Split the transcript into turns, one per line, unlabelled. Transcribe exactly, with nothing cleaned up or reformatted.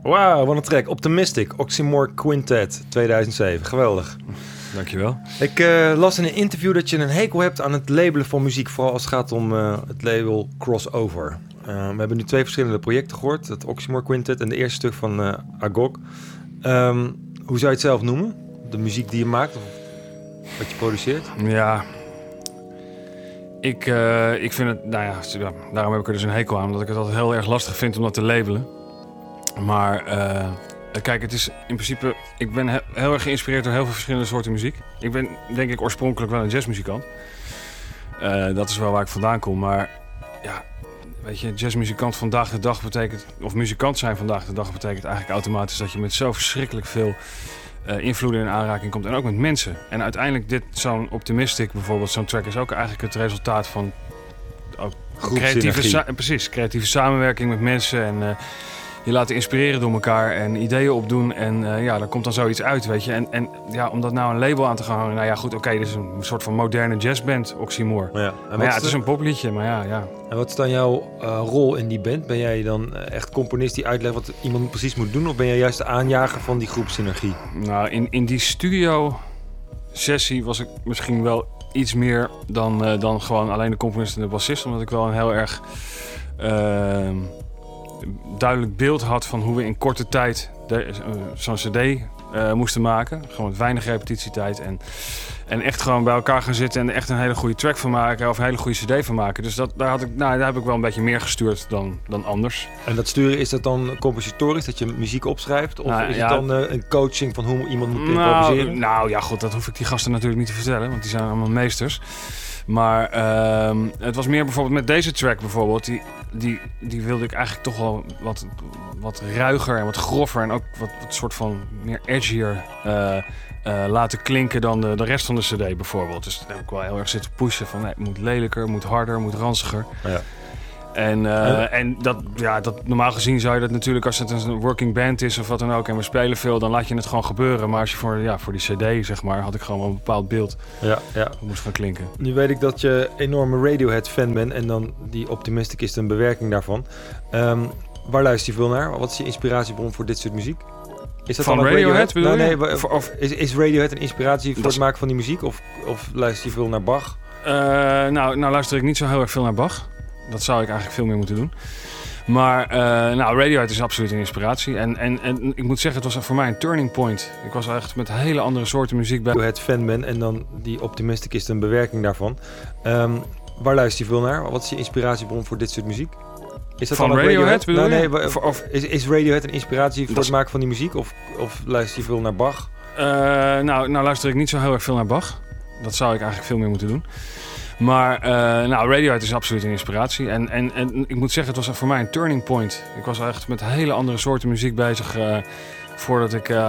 Wauw, wat een track. Optimistic, Oxymore Quintet, tweeduizend zeven. Geweldig.
Dankjewel.
Ik uh, las in een interview dat je een hekel hebt aan het labelen van muziek, vooral als het gaat om uh, het label Crossover. Uh, we hebben nu twee verschillende projecten gehoord, het Oxymore Quintet en de eerste stuk van uh, Agog. Um, hoe zou je het zelf noemen? De muziek die je maakt of wat je produceert?
Ja, ik, uh, ik vind het, nou ja, daarom heb ik er dus een hekel aan, omdat ik het altijd heel erg lastig vind om dat te labelen. Maar uh, kijk, het is in principe, ik ben he- heel erg geïnspireerd door heel veel verschillende soorten muziek. Ik ben denk ik oorspronkelijk wel een jazzmuzikant. Uh, dat is wel waar ik vandaan kom, maar ja, weet je, jazzmuzikant vandaag de dag betekent, of muzikant zijn vandaag de dag betekent eigenlijk automatisch dat je met zo verschrikkelijk veel uh, invloeden in aanraking komt en ook met mensen. En uiteindelijk dit, zo'n Optimistic bijvoorbeeld, zo'n track is ook eigenlijk het resultaat van ook creatieve, sa- precies, creatieve samenwerking met mensen en uh, je laten inspireren door elkaar en ideeën opdoen en uh, ja, daar komt dan zoiets uit, weet je. En, en ja, om dat nou een label aan te gaan hangen, nou ja, goed, oké, okay, dit is een soort van moderne jazzband, Oxymore.
Ja,
maar ja, het is een popliedje, maar ja, ja.
En wat is dan jouw uh, rol in die band? Ben jij dan echt componist die uitlegt wat iemand precies moet doen, of ben jij juist de aanjager van die groepsynergie?
Nou, in, in die studio sessie was ik misschien wel iets meer dan, uh, dan gewoon alleen de componist en de bassist, omdat ik wel een heel erg Uh, duidelijk beeld had van hoe we in korte tijd de, uh, zo'n cd uh, moesten maken. Gewoon met weinig repetitietijd en, en echt gewoon bij elkaar gaan zitten en echt een hele goede track van maken of een hele goede cd van maken. Dus dat, daar, had ik, nou, daar heb ik wel een beetje meer gestuurd dan, dan anders.
En dat sturen, is dat dan compositorisch, dat je muziek opschrijft? Of nou, is ja, het dan uh, een coaching van hoe iemand moet improviseren?
Nou, nou ja, goed, dat hoef ik die gasten natuurlijk niet te vertellen, want die zijn allemaal meesters. Maar uh, het was meer bijvoorbeeld met deze track bijvoorbeeld, die, die, die wilde ik eigenlijk toch wel wat, wat ruiger en wat groffer en ook wat, wat soort van meer edgier uh, uh, laten klinken dan de, de rest van de cd bijvoorbeeld. Dus daar heb ik wel heel erg zitten pushen van nee, het moet lelijker, moet harder, moet ranziger. Ja. En, uh, en dat, ja, dat, normaal gezien zou je dat natuurlijk, als het een working band is of wat dan ook en we spelen veel, dan laat je het gewoon gebeuren. Maar als je voor, ja, voor die cd, zeg maar, had ik gewoon wel een bepaald beeld.
Ja, ja.
Hoe moest gaan klinken.
Nu weet ik dat je enorme Radiohead-fan bent en dan die Optimistic is een bewerking daarvan. Um, waar luister je veel naar? Wat is je inspiratiebron voor dit soort muziek? Is dat
van
dan
Radiohead,
Radiohead
bedoel
nou,
je?
nee, of, of, is, is Radiohead een inspiratie voor het is... maken van die muziek? Of, of luister je veel naar Bach?
Uh, nou, nou luister ik niet zo heel erg veel naar Bach. Dat zou ik eigenlijk veel meer moeten doen. Maar uh, nou, Radiohead is absoluut een inspiratie. En, en, en ik moet zeggen, het was voor mij een turning point. Ik was echt met hele andere soorten muziek bij.
Radiohead fan ben en dan die Optimistic is een bewerking daarvan. Um, waar luister je veel naar? Wat is je inspiratiebron voor dit soort muziek? Is dat
van
dan
Radiohead?
Radiohead?
Nee,
nee, of, of, is, is Radiohead een inspiratie voor het is... maken van die muziek? Of, of luister je veel naar Bach?
Uh, nou, nou luister ik niet zo heel erg veel naar Bach. Dat zou ik eigenlijk veel meer moeten doen. Maar uh, nou, Radiohead is absoluut een inspiratie. En, en, en ik moet zeggen, het was voor mij een turning point. Ik was echt met hele andere soorten muziek bezig uh, voordat ik... Uh,